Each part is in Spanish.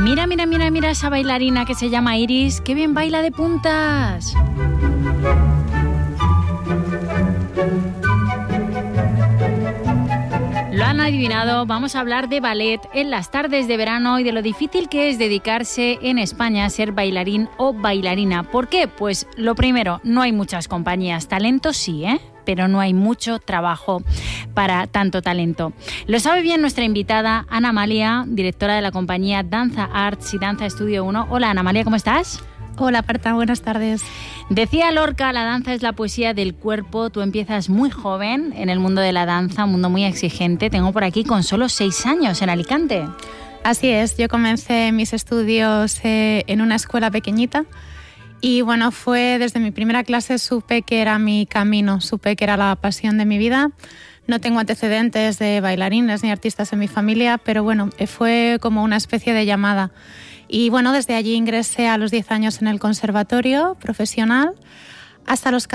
Mira esa bailarina que se llama Iris. ¡Qué bien baila de puntas! Lo han adivinado, vamos a hablar de ballet en las tardes de verano y de lo difícil que es dedicarse en España a ser bailarín o bailarina. ¿Por qué? Pues lo primero, no hay muchas compañías. Talento sí, pero no hay mucho trabajo para tanto talento. Lo sabe bien nuestra invitada Ana Amalia, directora de la compañía Danza Arts y Danza Estudio 1. Hola Ana Amalia, ¿cómo estás? Hola Marta, buenas tardes. Decía Lorca, la danza es la poesía del cuerpo. Tú empiezas muy joven en el mundo de la danza, un mundo muy exigente. Tengo por aquí con solo 6 años en Alicante. Así es, yo comencé mis estudios en una escuela pequeñita y bueno, fue desde mi primera clase supe que era mi camino, supe que era la pasión de mi vida. No tengo antecedentes de bailarines ni artistas en mi familia, pero bueno, fue como una especie de llamada. Y bueno, desde allí ingresé a los 10 años en el conservatorio profesional hasta los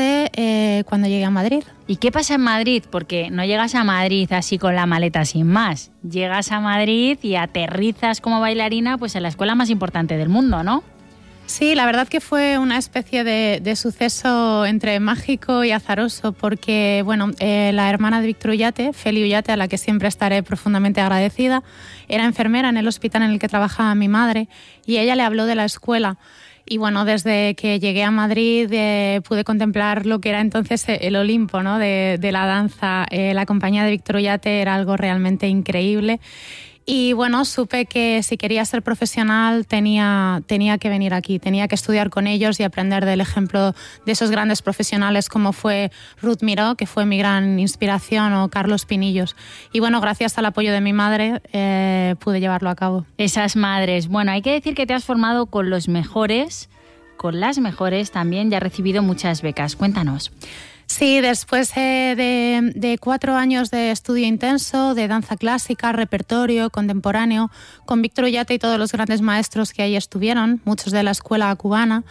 14 cuando llegué a Madrid. ¿Y qué pasa en Madrid? Porque no llegas a Madrid así con la maleta sin más. Llegas a Madrid y aterrizas como bailarina pues en la escuela más importante del mundo, ¿no? Sí, la verdad que fue una especie de suceso entre mágico y azaroso porque, bueno, la hermana de Víctor Ullate, Feli Ullate, a la que siempre estaré profundamente agradecida, era enfermera en el hospital en el que trabajaba mi madre y ella le habló de la escuela. Y bueno, desde que llegué a Madrid pude contemplar lo que era entonces el Olimpo, ¿no? de la danza. La compañía de Víctor Ullate era algo realmente increíble. Y bueno, supe que si quería ser profesional tenía que venir aquí, tenía que estudiar con ellos y aprender del ejemplo de esos grandes profesionales como fue Ruth Miró, que fue mi gran inspiración, o Carlos Pinillos. Y bueno, gracias al apoyo de mi madre pude llevarlo a cabo. Esas madres. Bueno, hay que decir que te has formado con los mejores, con las mejores también, ya has recibido muchas becas. Cuéntanos. Sí, después de 4 años de estudio intenso, de danza clásica, repertorio, contemporáneo, con Víctor Ullate y todos los grandes maestros que ahí estuvieron, muchos de la escuela cubana,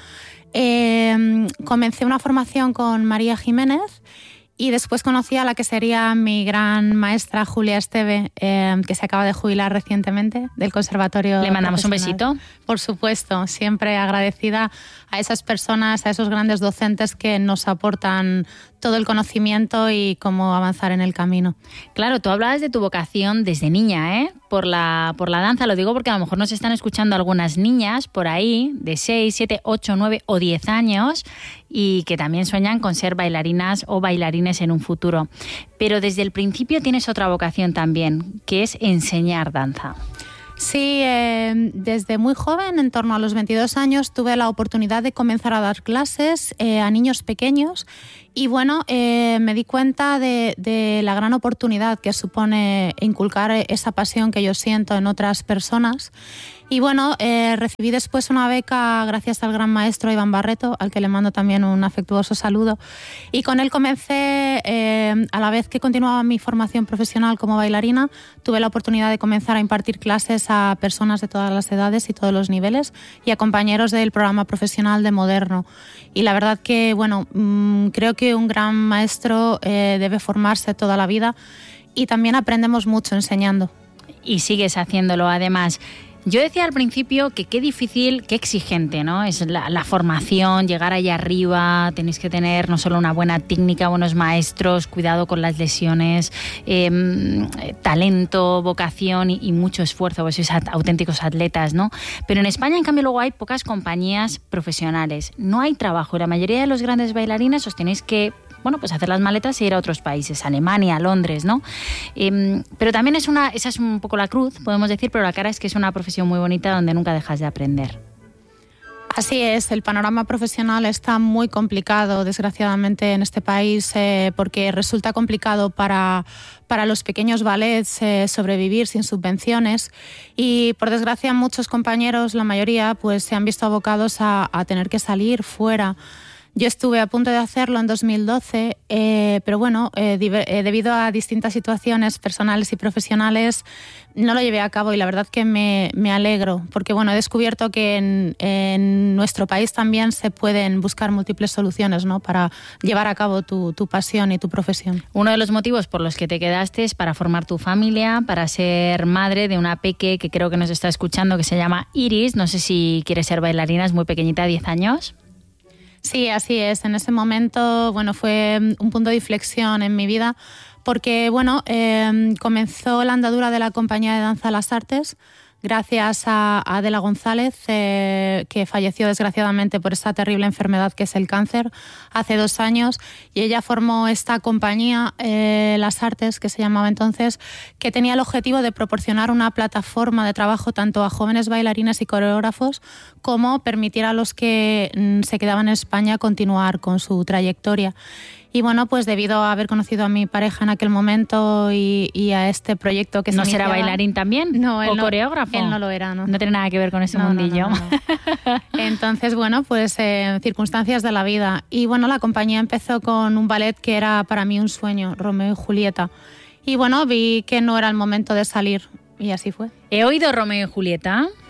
comencé una formación con María Jiménez y después conocí a la que sería mi gran maestra, Julia Esteve, que se acaba de jubilar recientemente del Conservatorio. ¿Le mandamos un besito? Por supuesto, siempre agradecida a esas personas, a esos grandes docentes que nos aportan todo el conocimiento y cómo avanzar en el camino. Claro, tú hablabas de tu vocación desde niña, por la danza. Lo digo porque a lo mejor nos están escuchando algunas niñas por ahí de 6, 7, 8, 9 o 10 años y que también sueñan con ser bailarinas o bailarines en un futuro. Pero desde el principio tienes otra vocación también, que es enseñar danza. Sí, desde muy joven, en torno a los 22 años, tuve la oportunidad de comenzar a dar clases a niños pequeños y bueno, me di cuenta de la gran oportunidad que supone inculcar esa pasión que yo siento en otras personas. Y bueno, recibí después una beca gracias al gran maestro Iván Barreto, al que le mando también un afectuoso saludo. Y con él comencé, a la vez que continuaba mi formación profesional como bailarina, tuve la oportunidad de comenzar a impartir clases a personas de todas las edades y todos los niveles y a compañeros del programa profesional de Moderno. Y la verdad que, bueno, creo que un gran maestro debe formarse toda la vida y también aprendemos mucho enseñando. Y sigues haciéndolo además. Yo decía al principio que qué difícil, qué exigente, ¿no? Es la formación, llegar allá arriba, tenéis que tener no solo una buena técnica, buenos maestros, cuidado con las lesiones, talento, vocación y mucho esfuerzo, pues sois auténticos atletas, ¿no? Pero en España, en cambio, luego hay pocas compañías profesionales, no hay trabajo y la mayoría de los grandes bailarines os tenéis que pues hacer las maletas e ir a otros países, Alemania, Londres, ¿no? Pero también esa es un poco la cruz, podemos decir, pero la cara es que es una profesión muy bonita donde nunca dejas de aprender. Así es, el panorama profesional está muy complicado, desgraciadamente, en este país, porque resulta complicado para los pequeños ballets sobrevivir sin subvenciones y, por desgracia, muchos compañeros, la mayoría, pues se han visto abocados a tener que salir fuera. Yo estuve a punto de hacerlo en 2012, pero bueno, debido a distintas situaciones personales y profesionales, no lo llevé a cabo y la verdad que me alegro, porque bueno, he descubierto que en nuestro país también se pueden buscar múltiples soluciones, ¿no?, para llevar a cabo tu pasión y tu profesión. Uno de los motivos por los que te quedaste es para formar tu familia, para ser madre de una peque que creo que nos está escuchando, que se llama Iris. No sé si quiere ser bailarina, es muy pequeñita, 10 años. Sí, así es. En ese momento, bueno, fue un punto de inflexión en mi vida porque, bueno, comenzó la andadura de la compañía de danza Las Artes gracias a Adela González, que falleció desgraciadamente por esta terrible enfermedad que es el cáncer hace 2 años, y ella formó esta compañía, Las Artes, que se llamaba entonces, que tenía el objetivo de proporcionar una plataforma de trabajo tanto a jóvenes bailarines y coreógrafos como permitir a los que se quedaban en España continuar con su trayectoria. Y bueno, pues debido a haber conocido a mi pareja en aquel momento y a este proyecto que se iniciaba... ¿No será bailarín también? No, ¿O coreógrafo? Él no lo era, ¿no? No tiene nada que ver con ese mundillo. No. Entonces, bueno, pues circunstancias de la vida. Y bueno, la compañía empezó con un ballet que era para mí un sueño, Romeo y Julieta. Y bueno, vi que no era el momento de salir y así fue. He oído Romeo y Julieta.